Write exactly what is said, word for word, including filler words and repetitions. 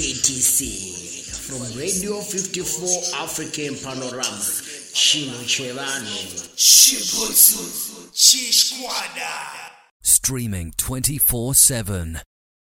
T C from Radio fifty-four African Panorama. Chino Cherano. Shibutsu. Chishkwada. Streaming twenty-four seven.